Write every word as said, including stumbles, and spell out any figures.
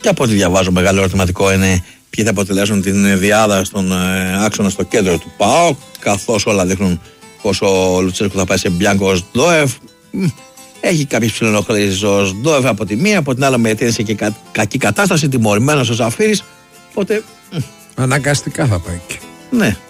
Και από ό,τι διαβάζω, μεγάλο ερωτηματικό είναι ποιοι θα αποτελέσουν την διάδα στον ε, άξονα στο κέντρο του ΠΑΟΚ. Καθώς όλα δείχνουν πως ο Λουτσέσκου θα πάει σε Μπιάνκο Σντόεφ. Έχει κάποιες ψιλοενοχλήσεις ο Σντόεφ από τη μία, από την άλλη με είναι σε και κα, κακή κατάσταση, τιμωρημένος ο Ζαφύρης. Οπότε. Αναγκαστικά θα πάει εκεί. Ναι.